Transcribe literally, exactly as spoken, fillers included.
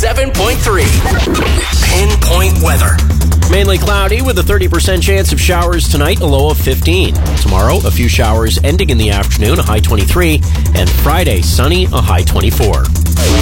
seven point three. Pinpoint weather. Mainly cloudy with a thirty percent chance of showers tonight, a low of fifteen. Tomorrow, a few showers ending in the afternoon, a high twenty-three. And Friday, sunny, a high twenty-four.